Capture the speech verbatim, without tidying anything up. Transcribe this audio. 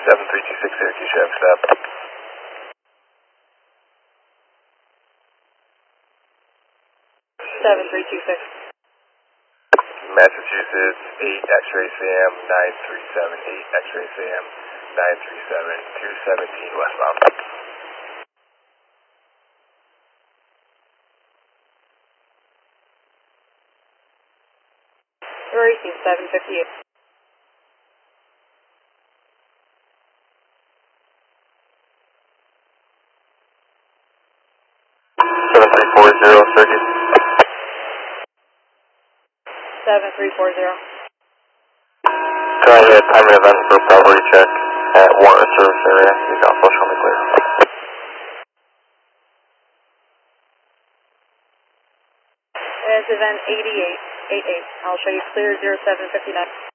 seven three two six Syracuse, Chef, step. seven three two six. Massachusetts, eight X-ray Sam, nine three seven eight X-ray Sam, nine three seven two seventeen westbound. Racing seven fifty-eight. seven three four zero, Syracuse. seven three four zero. Try to hit time and event for priority check at Warner service area. He's also show me clear. It's event eighty-eight eighty-eight. I'll show you clear zero seven fifty-nine.